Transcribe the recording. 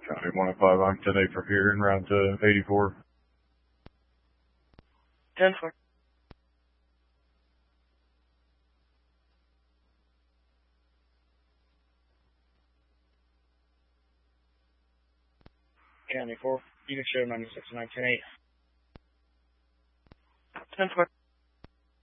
County 105 on 10-8 for here and round to 84. 10-4. County 4, unit show 96 9 10-8. 10-4.